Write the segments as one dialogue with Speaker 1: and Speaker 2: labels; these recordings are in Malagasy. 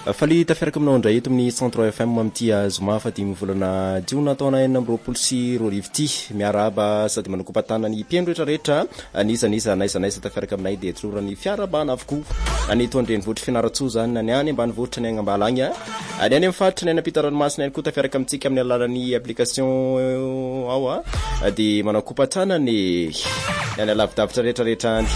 Speaker 1: Fali tafiaraka aminao indray eto amin'ny Centre FM amin'ity zoma fa dimy volana jiona taona 2024 miaraba sady manokopatana ny mpiaino rehetrarehetra anisanaiza tafiaraka aminay dia tsorany fiarabana avokoa any tondrenivohitra fianaratsoa zany any any ambany vohitra ny agnambalagny any any amin'ny faritra ny anapita ranomasina any koa tafiaraka amintsika amin'ny alalan'ny application ao dia manokopatana ny any alavidavitra rehetrarehetra any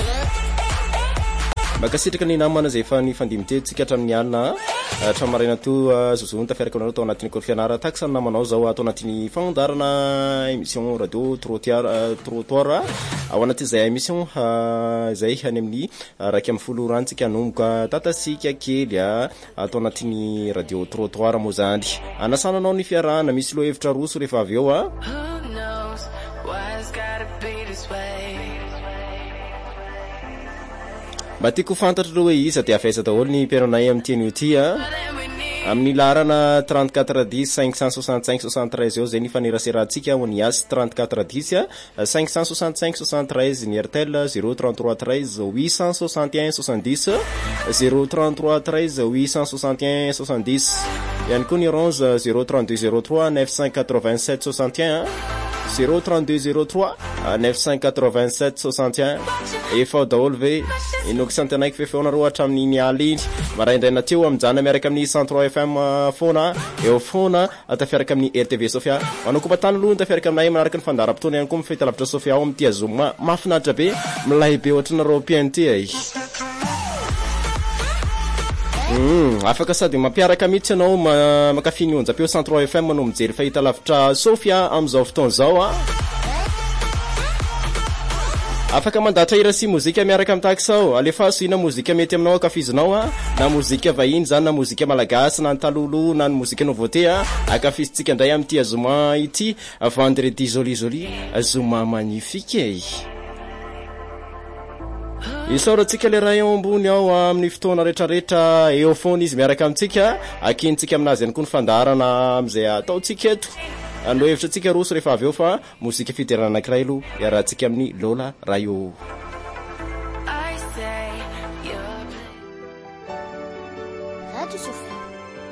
Speaker 1: makasitraka ny namana zay efa ny fandimitetsika hatramin'ny alina hatramarina to zozony tafiaraka aminao tao anatin'ny korfianara taxa ny namanao zao atao anatin'ny fandarana émission radio trottoir ao anatin'izay émission zay any amin'ny raiky amin'ny folo rantsika anomboka tatasika kely atao anatin'ny radio trottoir moa zany anasananao ny fiarahana misy loha hevitra roso rehefa avy eo mba tiako fantatra hoe iza dia afaiza daholo ny mpiainonay amin'ny teny ity amin'ny larana 3410 565 73 eo zay ny faneraserahantsika ho ny asy 3410 565 73 ny Airtel 033 13 861 70 033 13 861 70 ihany koa ny Orange 032 03 987 61 032 03 987 61 efa daholo ve inoko santanaiky fefeonareo hatramin'ny mialy iny maraindraina teo aminjana miaraka amin'ny Centre FM fona eo fona tafiaraka amin'ny RTV Sofia manokopatany aloha tafiaraka aminay manaraka ny fandaram-potoana ihany koa mifety lavitra Sofia ao amin'ity azoma mafinaritra be milay be ohatranareo PNT ay afaka sady mampiaraka mihitsy ianao makafy ny onjam-peo Centre FM no mijery fahita lavitra Sofia amin'izao fotoana zao afaka mandatra hira sy mozika miaraka amin'ny taxao alefaso ina mozika mety aminao akafizinao na mozika vahiny zany na mozika malagasy na ny talolo na ny mozika nouveauté akafizintsika indray amin'ity azoma ity vendredi joli azoma magnifique isaorantsika le raha eo ambony ao amin'ny fotoana rehetrarehetra eo foana izy miaraka amintsika akintsika aminazy ihany koa ny fandarana amin'izay ataontsika eto ano hevitra tsika roso rehefa avy eo fa mozika fiderana anankiray aloha iarahantsika amin'ny Lola Rayo